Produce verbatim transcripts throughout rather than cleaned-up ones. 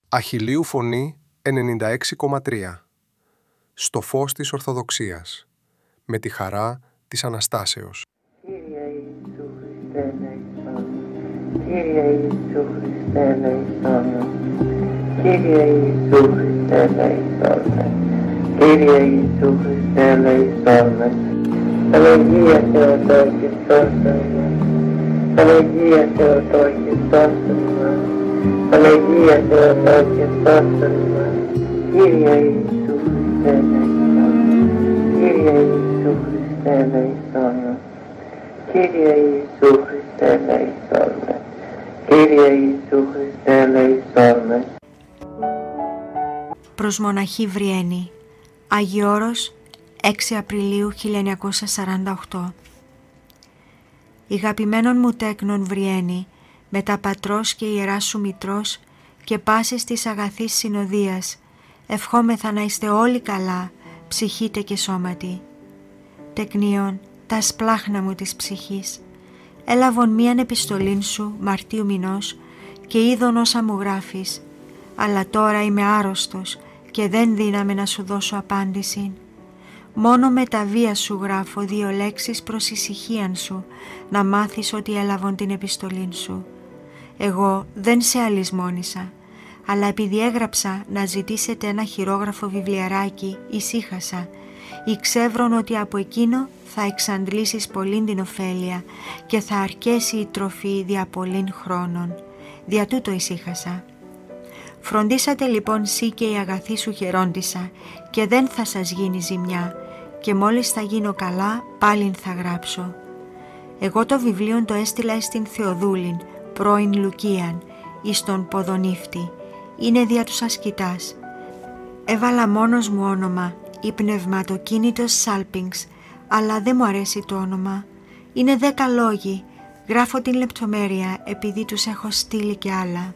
Αχιλλείου Φωνή ενενήντα έξι κόμμα τρία. Στο φως της Ορθοδοξίας, με τη χαρά της Αναστάσεως. Κύριε Ιησού Χριστέ ελέησον. Κύριε Ιησού Χριστέ ελέησον. Κύριε Ιησού Χριστέ ελέησον. Κύριε Ιησού Χριστέ ελέησον. Παναγία Θεοτόκ και σώσον μας. Παναγία Θεοτόκ και σώσον μας. Παναγία Θεοτόκ και σώσον μας. Κύριε Ιησού Χριστέ ελέησον. Κύριε Ιησού Χριστέ ελέησον. Κύριε Ιησού Χριστέ ελέησον. Κύριε Ιησού Χριστέ ελέησον. Προς Μοναχή Βριένη, Άγιο Όρος, έξι Απριλίου χίλια εννιακόσια σαράντα οκτώ. Η αγαπημένον μου τέκνον Βριένη, με τα πατρός και ιερά σου μητρός και πάσης της αγαθής συνοδείας, ευχόμεθα να είστε όλοι καλά, ψυχήτε και σώματι. Τεκνίον, τα σπλάχνα μου της ψυχής, έλαβον μίαν επιστολήν σου Μαρτίου μηνός και είδον όσα μου γράφεις, αλλά τώρα είμαι άρρωστος και δεν δύναμαι να σου δώσω απάντηση. Μόνο με τα βία σου γράφω δύο λέξεις προς ησυχίαν σου, να μάθεις ότι έλαβον την επιστολήν σου. Εγώ δεν σε αλυσμόνησα, αλλά επειδή έγραψα να ζητήσετε ένα χειρόγραφο βιβλιαράκι, ησύχασα, ήξευρον ότι από εκείνο θα εξαντλήσεις πολλήν την ωφέλεια και θα αρκέσει η τροφή δια πολλήν χρόνων. Δια τούτο ησύχασα. Φροντίσατε λοιπόν σύ και η αγαθή σου γερόντισσα και δεν θα σας γίνει ζημιά και μόλις θα γίνω καλά πάλιν θα γράψω. Εγώ το βιβλίο το έστειλα εις την Θεοδούλην, πρώην Λουκίαν, εις τον Ποδονύφτη. Είναι δια τους ασκητάς. Έβαλα μόνος μου όνομα, η πνευματοκίνητος Σάλπινγκς, αλλά δεν μου αρέσει το όνομα. Είναι δέκα λόγοι, γράφω την λεπτομέρεια επειδή τους έχω στείλει και άλλα.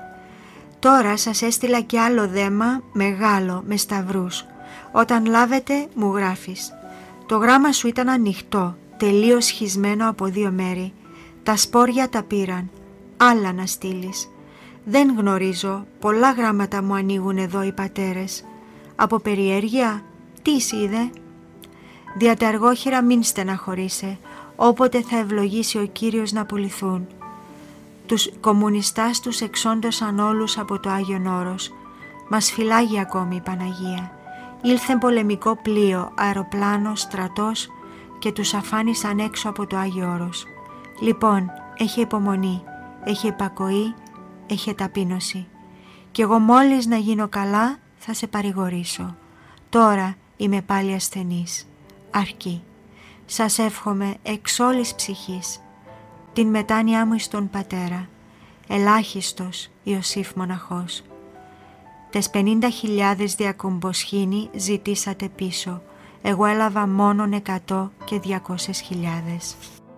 Τώρα σας έστειλα και άλλο δέμα μεγάλο με σταυρούς. Όταν λάβετε μου γράφεις. Το γράμμα σου ήταν ανοιχτό, τελείως σχισμένο από δύο μέρη. Τα σπόρια τα πήραν. Άλλα να στείλεις. Δεν γνωρίζω, πολλά γράμματα μου ανοίγουν εδώ οι πατέρες. Από περιέργεια, τι σ' είδε? Δια τα αργόχειρα μην στεναχωρείσαι, όποτε θα ευλογήσει ο Κύριος να πουληθούν. Τους κομμουνιστάς τους εξόντωσαν όλους από το Άγιον Όρος. Μας φυλάγει ακόμη η Παναγία. Ήλθε πολεμικό πλοίο, αεροπλάνο, στρατός και τους αφάνισαν έξω από το Άγιο Όρος. Λοιπόν, έχει υπομονή, έχει υπακοή, έχει ταπείνωση. Κι εγώ μόλις να γίνω καλά θα σε παρηγορήσω. Τώρα είμαι πάλι ασθενής. Αρκεί. Σας εύχομαι εξ όλης ψυχής την μετάνοιά μου εις τον Πατέρα. Ελάχιστος Ιωσήφ μοναχός. Τες πενήντα χιλιάδες διακομποσχήνη ζητήσατε πίσω. Εγώ έλαβα μόνον εκατό και διακόσιες χιλιάδες.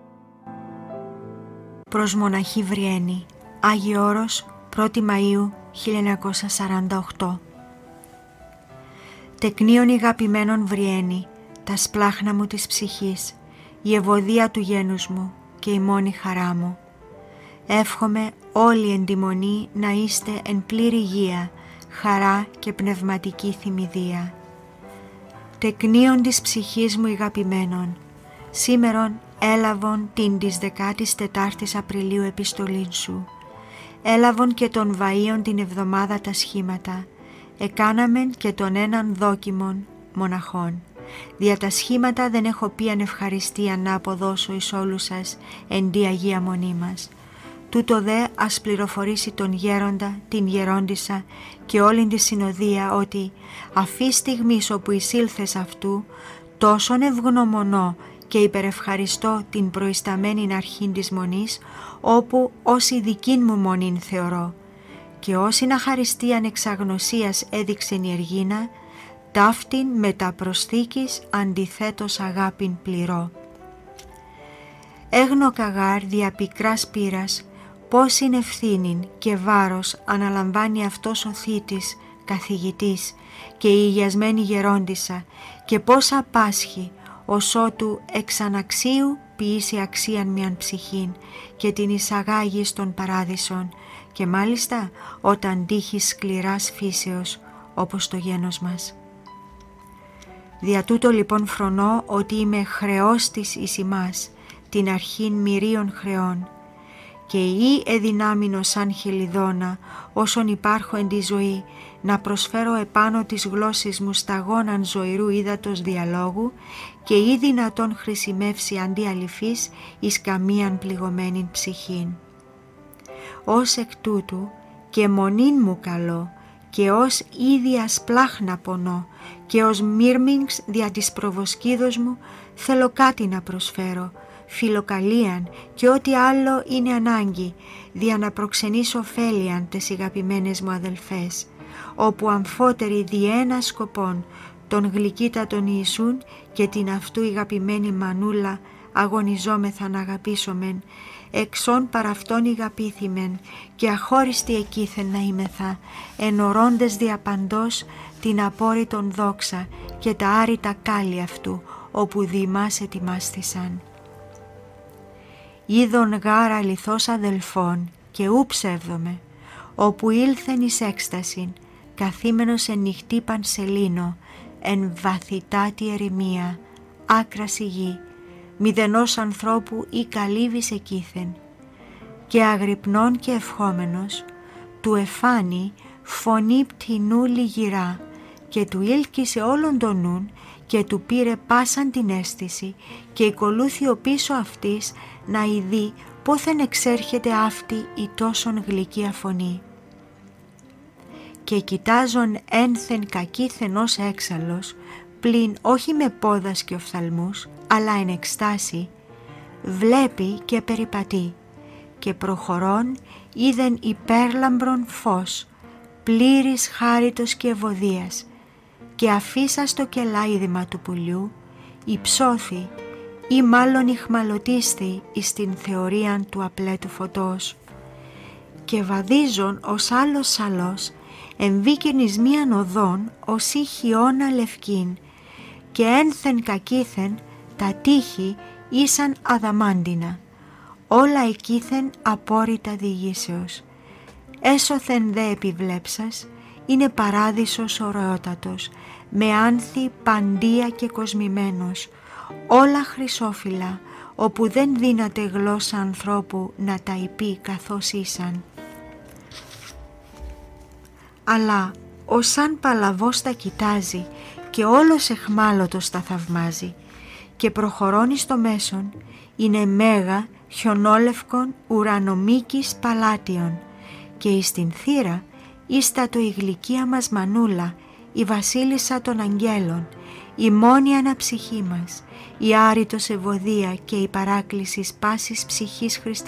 Προς Μοναχή Βριένη, Άγιο Όρος, πρώτη Μαΐου χίλια εννιακόσια σαράντα οκτώ. Τεκνίον αγαπημένον Βριένη, τα σπλάχνα μου της ψυχής, η ευωδία του γένους μου και η μόνη χαρά μου. Εύχομαι όλοι εν τη μονή να είστε εν πλήρη υγεία, χαρά και πνευματική θυμηδία. Τεκνίον της ψυχής μου αγαπημένων, σήμερον έλαβον την της δεκάτης τετάρτης Απριλίου επιστολήν σου. Έλαβον και των Βαΐων την εβδομάδα τα σχήματα, εκάναμεν και τον έναν δόκιμον μοναχών. Δια τα σχήματα δεν έχω πίαν ευχαριστία να αποδώσω εις όλους σας εν τη Αγία Μονή μας. Τούτο δε ας πληροφορήσει τον γέροντα, την γερόντισσα και όλην τη συνοδεία ότι αφή στιγμής όπου εισήλθες αυτού τόσον ευγνωμονώ και υπερευχαριστώ την προϊσταμένην αρχήν της Μονής, όπου όσοι δικήν μου μονήν θεωρώ, και όσοι αχαριστίαν εξαγνωσίας έδειξεν η Εργίνα, ταύτην μετα προσθήκης αντιθέτως αγάπην πληρώ. Έγνω καγάρ δια πικράς πείρας, πώς είναι ευθύνην και βάρος αναλαμβάνει αυτός ο θήτης, καθηγητής και η υγιασμένη γερόντισσα και πώς απάσχει ως ότου εξαναξίου ποιήσει αξίαν μιαν ψυχήν και την εισαγάγει στον παράδεισον και μάλιστα όταν τύχει σκληράς φύσεως όπως το γένος μας. Δια τούτο λοιπόν φρονώ ότι είμαι χρεός της εις ημάς, την αρχήν μυρίων χρεών, και ή εδυνάμινο σαν χελιδόνα όσον υπάρχω εν τη ζωή, να προσφέρω επάνω της γλώσσης μου σταγόναν ζωηρού ύδατος διαλόγου, και ή δυνατόν χρησιμεύσει αντί αληθής εις καμίαν πληγωμένην ψυχήν. Ως εκ τούτου και μονήν μου καλό, και ως ίδιας πλάχνα πονώ, και ως μύρμιγξ δια της προβοσκίδος μου θέλω κάτι να προσφέρω, φιλοκαλίαν και ό,τι άλλο είναι ανάγκη, δια να προξενήσω ωφέλιαν τες αγαπημένες μου αδελφές, όπου αμφότεροι διένα σκοπών τον γλυκύτατον Ιησούν και την αυτού αγαπημένη μανούλα αγωνιζόμεθα να αγαπήσομεν, εξών παραυτόν ηγαπήθημεν και αχώριστη εκείθεν να είμεθα, ενορώντες διαπαντός την απόρριτον δόξα και τα άρρητα κάλλη αυτού, όπου διημάς ετοιμάστησαν. Είδον γάρα αληθώς αδελφών και ου ψεύδομαι, όπου ήλθεν εις έκστασιν, καθήμενος εν νυχτή πανσελίνο, εν βαθυτάτη ερημία, άκρας η γη, μηδενός ανθρώπου ή καλύβης εκείθεν, και αγρυπνών και ευχόμενος, του εφάνει φωνή πτηνού λιγυρά, και του ήλκησε όλον τον νουν, και του πήρε πάσαν την αίσθηση, και οικολούθη ο πίσω αυτής να ειδεί πόθεν εξέρχεται αυτή η τόσον γλυκία φωνή. Και κοιτάζον ένθεν κακήθεν ως έξαλλος, πλην όχι με πόδας και οφθαλμούς, αλλά εν εκστάση, βλέπει και περιπατεί, και προχωρών είδεν υπέρλαμπρον φως, πλήρης χάριτος και ευωδίας, και αφήσας το κελάιδημα του πουλιού, υψώθη ή μάλλον ηχμαλωτίστη εις την θεωρίαν του απλέτου φωτός, και βαδίζον ως άλλος σαλός, εμβήκεν εις μίαν οδόν ως ή χιώνα λευκήν, και ένθεν κακήθεν τα τείχη ήσαν αδαμάντινα, όλα εκείθεν απόρριτα διηγήσεως. Έσωθεν δε επιβλέψας, είναι παράδεισος ωραιότατος, με άνθη παντία και κοσμημένος, όλα χρυσόφυλλα, όπου δεν δύναται γλώσσα ανθρώπου να τα υπεί καθώς ήσαν. Αλλά ο σαν παλαβός τα κοιτάζει και όλος εχμάλωτος τα θαυμάζει, και προχωρώνει στο μέσον είναι μέγα χιονόλευκον ουρανομίκης παλάτιον, και εις την θύρα ίστατο η γλυκία μας μανούλα, η βασίλισσα των αγγέλων, η μόνη αναψυχή μας, η άρρητος ευωδία και η παράκληση πάσης ψυχής χριστιανής.